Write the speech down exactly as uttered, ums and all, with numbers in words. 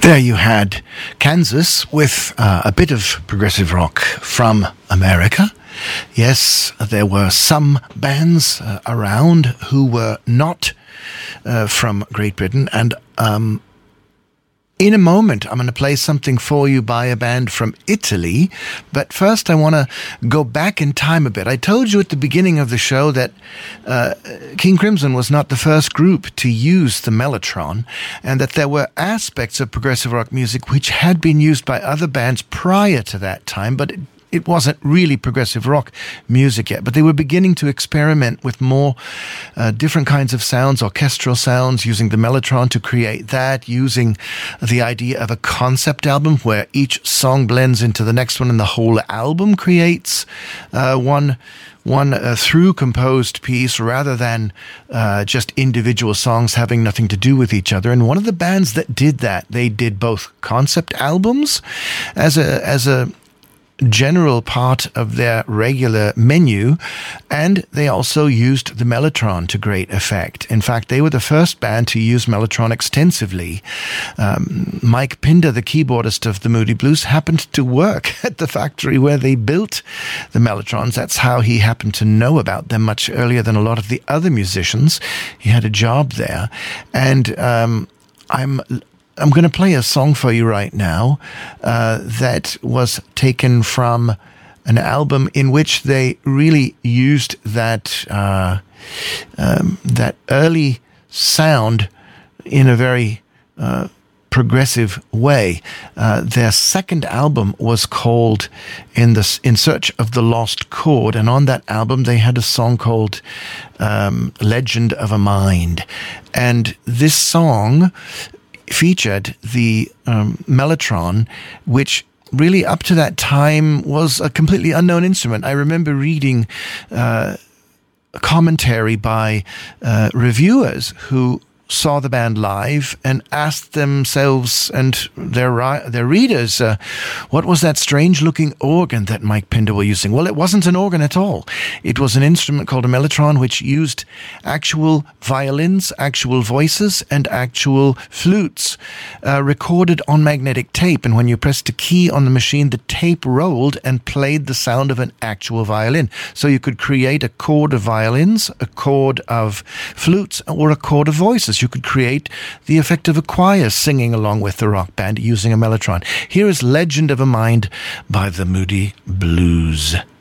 There you had Kansas with uh, a bit of progressive rock from America. Yes, there were some bands uh, around who were not uh, from Great Britain, and um, in a moment, I'm going to play something for you by a band from Italy. But first, I want to go back in time a bit. I told you at the beginning of the show that uh, King Crimson was not the first group to use the mellotron, and that there were aspects of progressive rock music which had been used by other bands prior to that time, but it It wasn't really progressive rock music yet, but they were beginning to experiment with more uh, different kinds of sounds, orchestral sounds, using the mellotron to create that, using the idea of a concept album where each song blends into the next one and the whole album creates uh, one one uh, through composed piece rather than uh, just individual songs having nothing to do with each other. And one of the bands that did that, they did both concept albums as a as a general part of their regular menu, and they also used the mellotron to great effect. In fact, they were the first band to use mellotron extensively. Um, Mike Pinder, the keyboardist of the Moody Blues, happened to work at the factory where they built the mellotrons. That's how he happened to know about them much earlier than a lot of the other musicians. He had a job there, and um, I'm I'm going to play a song for you right now uh, that was taken from an album in which they really used that uh, um, that early sound in a very uh, progressive way. Uh, their second album was called "In the In Search of the Lost Chord," and on that album they had a song called um, "Legend of a Mind," and this song featured the um, mellotron, which really up to that time was a completely unknown instrument. I remember reading uh, a commentary by uh, reviewers who saw the band live and asked themselves and their their readers, uh, what was that strange-looking organ that Mike Pinder were using? Well, it wasn't an organ at all. It was an instrument called a mellotron, which used actual violins, actual voices, and actual flutes uh, recorded on magnetic tape. And when you pressed a key on the machine, the tape rolled and played the sound of an actual violin. So you could create a chord of violins, a chord of flutes, or a chord of voices. You could create the effect of a choir singing along with the rock band using a mellotron. Here is Legend of a Mind by the Moody Blues.